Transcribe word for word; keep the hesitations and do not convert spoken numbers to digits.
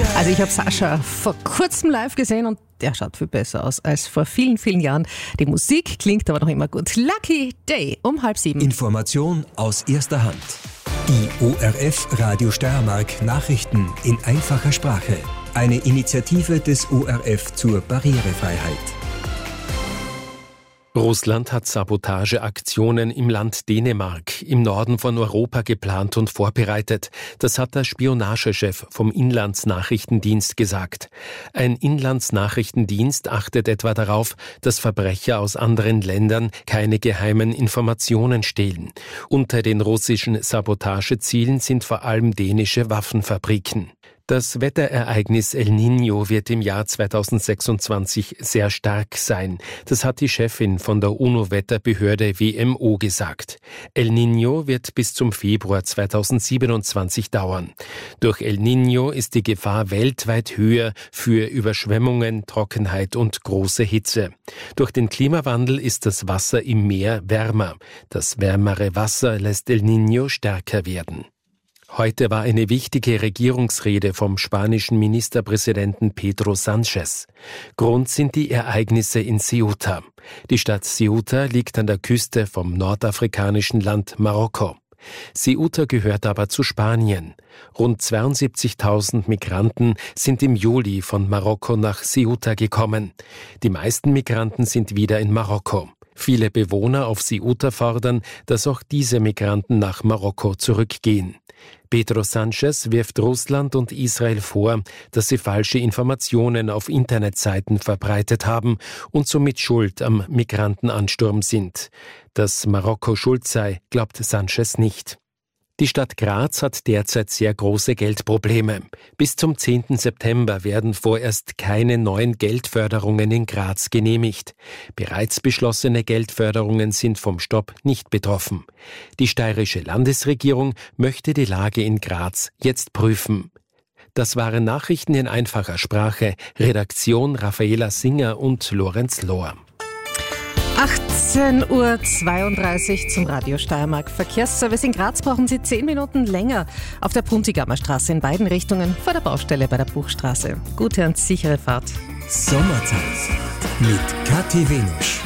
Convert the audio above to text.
Also ich habe Sascha vor kurzem live gesehen und der schaut viel besser aus als vor vielen, vielen Jahren. Die Musik klingt aber noch immer gut. Lucky Day um halb sieben. Information aus erster Hand. Die O R F Radio Steiermark Nachrichten in einfacher Sprache. Eine Initiative des O R F zur Barrierefreiheit. Russland hat Sabotageaktionen im Land Dänemark im Norden von Europa geplant und vorbereitet. Das hat der Spionagechef vom Inlandsnachrichtendienst gesagt. Ein Inlandsnachrichtendienst achtet etwa darauf, dass Verbrecher aus anderen Ländern keine geheimen Informationen stehlen. Unter den russischen Sabotagezielen sind vor allem dänische Waffenfabriken. Das Wetterereignis El Niño wird im Jahr zweitausendsechsundzwanzig sehr stark sein. Das hat die Chefin von der UNO-Wetterbehörde W M O gesagt. El Niño wird bis zum Februar zweitausendsiebenundzwanzig dauern. Durch El Niño ist die Gefahr weltweit höher für Überschwemmungen, Trockenheit und große Hitze. Durch den Klimawandel ist das Wasser im Meer wärmer. Das wärmere Wasser lässt El Niño stärker werden. Heute war eine wichtige Regierungsrede vom spanischen Ministerpräsidenten Pedro Sánchez. Grund sind die Ereignisse in Ceuta. Die Stadt Ceuta liegt an der Küste vom nordafrikanischen Land Marokko. Ceuta gehört aber zu Spanien. Rund zweiundsiebzigtausend Migranten sind im Juli von Marokko nach Ceuta gekommen. Die meisten Migranten sind wieder in Marokko. Viele Bewohner auf Ceuta fordern, dass auch diese Migranten nach Marokko zurückgehen. Pedro Sánchez wirft Russland und Israel vor, dass sie falsche Informationen auf Internetseiten verbreitet haben und somit schuld am Migrantenansturm sind. Dass Marokko schuld sei, glaubt Sánchez nicht. Die Stadt Graz hat derzeit sehr große Geldprobleme. Bis zum zehnten September werden vorerst keine neuen Geldförderungen in Graz genehmigt. Bereits beschlossene Geldförderungen sind vom Stopp nicht betroffen. Die steirische Landesregierung möchte die Lage in Graz jetzt prüfen. Das waren Nachrichten in einfacher Sprache. Redaktion Raffaela Singer und Lorenz Lohr. achtzehn Uhr zweiunddreißig zum Radio Steiermark Verkehrsservice. In Graz brauchen Sie zehn Minuten länger auf der Puntigammer Straße in beiden Richtungen vor der Baustelle bei der Buchstraße. Gute und sichere Fahrt. Sommerzeit mit Kathi Wenusch.